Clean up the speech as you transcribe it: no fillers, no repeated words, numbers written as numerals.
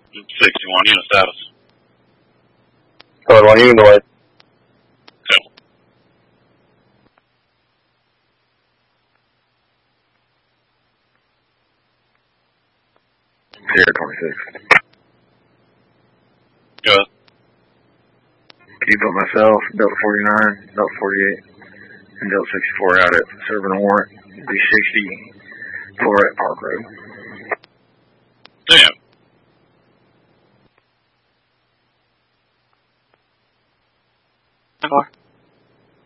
61, unit status. Code 1, unit delayed. Sierra 26. Go ahead. Keep up myself, Delta 49, Delta 48, and Delta 64 out at serving a warrant, D60, Florette Park Road.